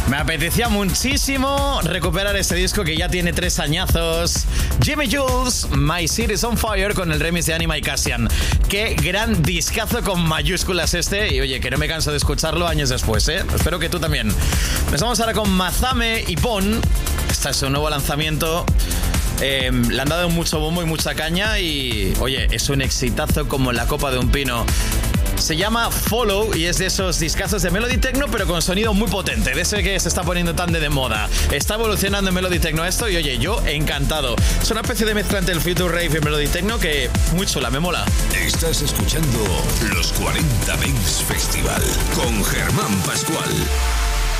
Me apetecía muchísimo recuperar este disco que ya tiene 3 añazos. Jimmy Jules, My City's on Fire, con el remix de Anima y Cassian. Qué gran discazo con mayúsculas este. Y oye, que no me canso de escucharlo años después, ¿eh? Espero que tú también. Nos vamos ahora con Mazame y Pon. Este es su nuevo lanzamiento. Le han dado mucho bombo y mucha caña. Y oye, es un exitazo como la copa de un pino. Se llama Follow y es de esos discazos de Melody Techno, pero con sonido muy potente, de ese que se está poniendo tan de moda. Está evolucionando en Melody Techno esto y oye, yo encantado. Es una especie de mezcla entre el Future Rave y Melody Techno que muy chula, me mola. Estás escuchando los 40 Dance Festival con Germán Pascual.